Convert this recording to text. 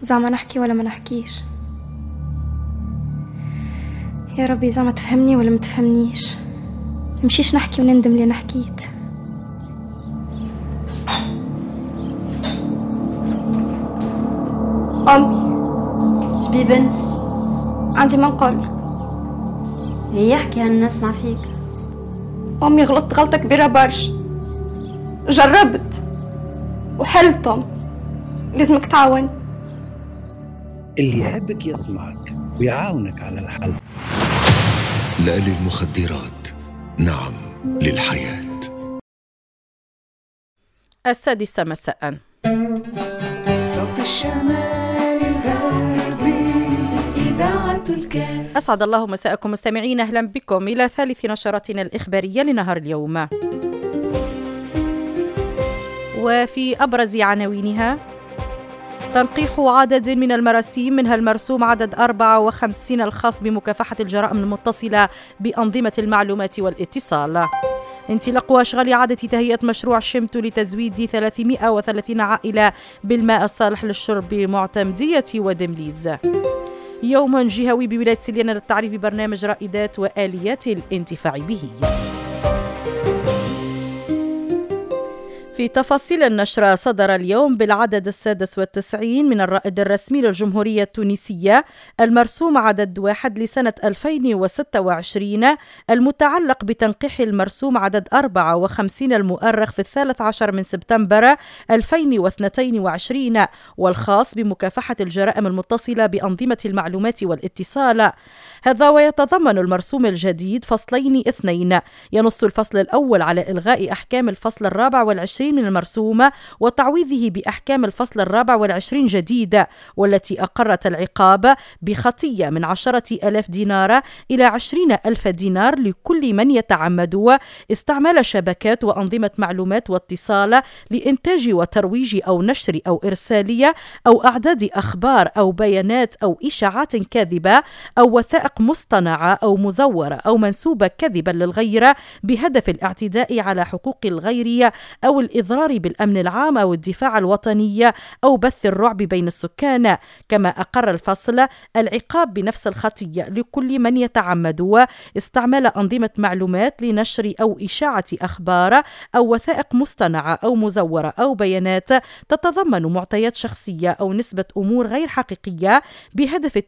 زعما نحكي ولا ما نحكيش؟ يا ربي زعما تفهمني ولا ما تفهمنيش؟ مشيش نحكي وندم اللي نحكيت. أمي شبي بنتي؟ عندي ما نقولك. هي يحكي أنا نسمع فيك. أمي غلطت غلطة كبيرة برشا، جربت وحلتهم، لازمك تعاون. اللي يحبك يسمعك ويعاونك على الحل. لا للمخدرات، نعم للحياة. 6 مساء. صوت الشمال الغربي إذاعة الكاف. أسعد الله مساءكم مستمعين، أهلا بكم إلى ثالث نشراتنا الإخبارية لنهار اليوم، وفي أبرز عناوينها: تنقيح عدد من المراسيم منها المرسوم عدد 54 الخاص بمكافحة الجرائم المتصلة بأنظمة المعلومات والاتصال. انطلاق واشغال إعادة تهيئة مشروع شمت لتزويد 330 عائلة بالماء الصالح للشرب بمعتمدية ودمليز. يوم جهوي بولاية سليانة للتعريف ببرنامج رائدات وآليات الانتفاع به. في تفاصيل النشرة: صدر اليوم بالعدد 96 من الرائد الرسمي للجمهورية التونسية المرسوم عدد 1 لسنة 2026 المتعلق بتنقيح المرسوم عدد 54 المؤرخ في 13 من سبتمبر 2022 والخاص بمكافحة الجرائم المتصلة بأنظمة المعلومات والاتصال. هذا ويتضمن المرسوم الجديد فصلين اثنين: ينص الفصل الأول على إلغاء أحكام الفصل 24 من المرسوم وتعويضه بأحكام الفصل 24 جديدة، والتي أقرت العقاب بخطية من 10,000 دينار إلى 20,000 دينار لكل من يتعمد استعمال شبكات وأنظمة معلومات واتصال لإنتاج وترويج أو نشر أو إرسال أو إعداد أخبار أو بيانات أو إشاعات كاذبة أو وثائق مصطنعة أو مزورة أو منسوبة كذبا للغير بهدف الاعتداء على حقوق الغير أو الإضرار بالأمن العام أو الدفاع الوطني أو بث الرعب بين السكان. كما أقر الفصل العقاب بنفس الخطية لكل من يتعمد استعمال أنظمة معلومات لنشر أو إشاعة أخبار أو وثائق مصطنعة أو مزورة أو بيانات تتضمن معطيات شخصية أو نسبة أمور غير حقيقية بهدف